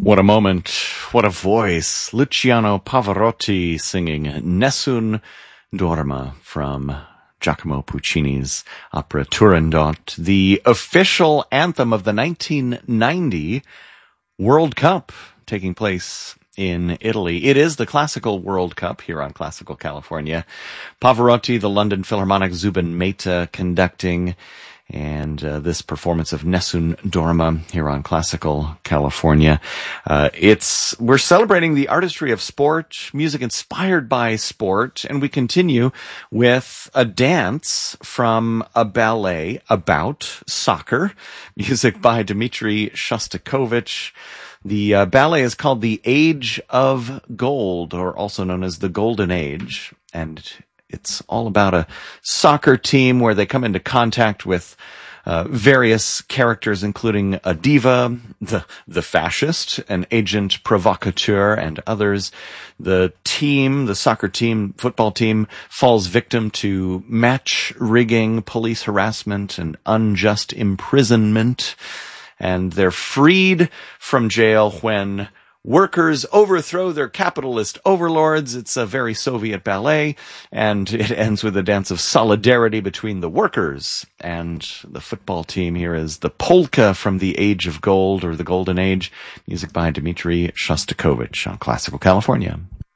What a moment, what a voice. Luciano Pavarotti singing Nessun Dorma from Giacomo Puccini's opera Turandot, the official anthem of the 1990 World Cup taking place in Italy. It is the Classical World Cup here on Classical California. Pavarotti, the London Philharmonic, Zubin Mehta conducting, and this performance of Nessun Dorma here on Classical California. We're celebrating the artistry of sport, music inspired by sport, and we continue with a dance from a ballet about soccer, music by Dmitri Shostakovich. The ballet is called The Age of Gold, or also known as The Golden Age, and it's all about a soccer team where they come into contact with various characters, including a diva, the fascist, an agent provocateur, and others. The soccer team, football team, falls victim to match rigging, police harassment, and unjust imprisonment. And they're freed from jail when workers overthrow their capitalist overlords. It's a very Soviet ballet, and it ends with a dance of solidarity between the workers and the football team. Here is the polka from The Age of Gold, or The Golden Age, music by Dmitri Shostakovich on Classical California.